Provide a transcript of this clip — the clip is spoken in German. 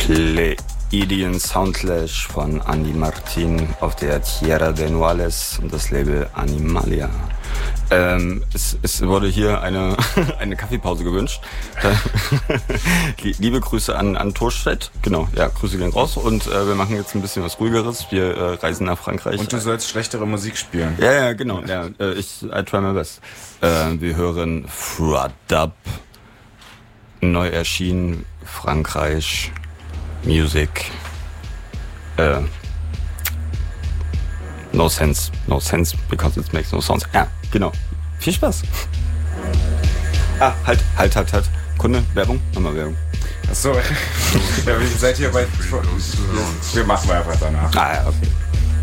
Pleiadian Soundclash von Andy Martin auf der Tierra de Nuales und das Label Animalia. Es wurde hier eine Kaffeepause gewünscht. Liebe Grüße an Thorstedt. Genau, ja, Grüße gehen raus. Und wir machen jetzt ein bisschen was Ruhigeres. Wir reisen nach Frankreich. Und du sollst schlechtere Musik spielen. Ja, genau. Ja, I try my best. Wir hören Fradab. Neu erschienen, Frankreich, Music. No sense because it makes no sounds. Ja, genau. Viel Spaß. Halt. Kunde, Werbung? Nochmal Werbung. Achso, ja, ihr seid hier bei... Wir machen einfach danach. Ah, ja, okay.